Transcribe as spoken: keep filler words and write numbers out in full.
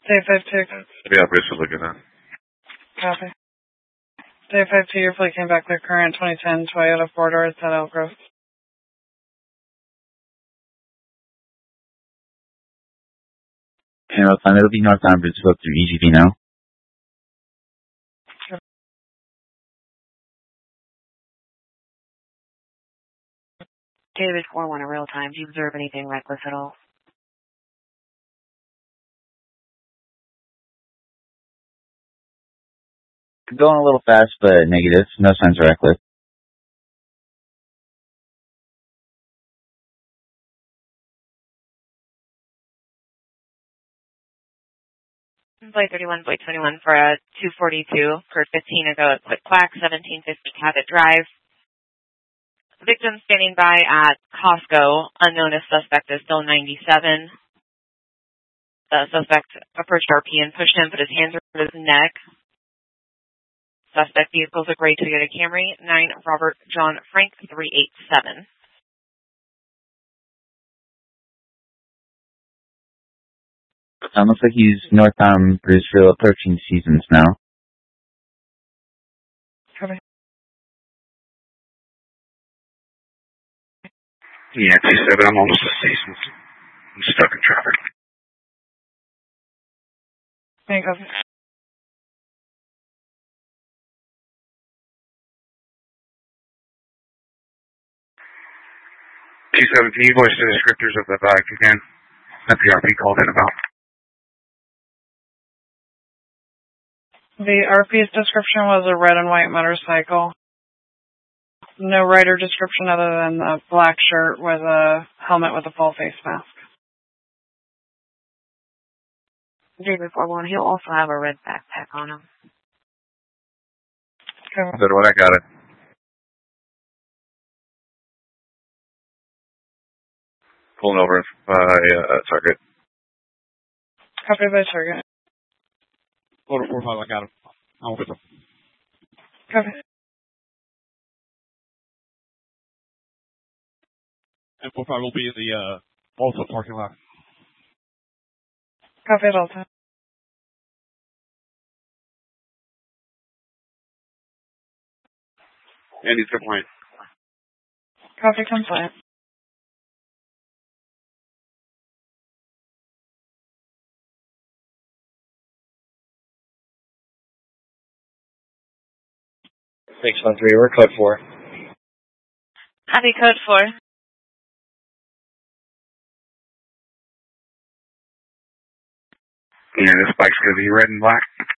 Day five two. Yeah, basically looking at. Copy. Day five two, your flight came back with current twenty ten Toyota four doors at Elk Grove. And time, it'll be northbound Brazil through E G V now. David four one in real time. Do you observe anything reckless at all? Going a little fast, but negative. No signs of reckless. Flight thirty-one, Flight twenty-one for a two forty-two for fifteen ago at Quick Quack, seventeen fifty Cabot Drive. Victim standing by at Costco. Unknown as suspect is still ninety-seven. The suspect approached R P and pushed him, put his hands around his neck. Suspect vehicles a gray Toyota Camry, nine Robert John Frank three eight seven. It looks like he's northbound Brazil approaching Seasons now. Copy. Yeah, two seven, I'm almost at Seasons. I'm stuck in traffic. Hey, copy. two seven, can you voice the descriptors of the bike again that the R P called in about? The R P's description was a red and white motorcycle. No rider description other than a black shirt with a helmet with a full face mask. David four one, he'll also have a red backpack on him. Okay. Good one, I got it. Pulling over by uh, Target. Copy by Target. Order four five, I got him. I'm with him. Copy. And four five will be in the uh, Malta parking lot. Copy at all times. And he's compliant. Copy compliant. six one three, we're code four. Copy code four. Yeah, this bike's going to be red and black.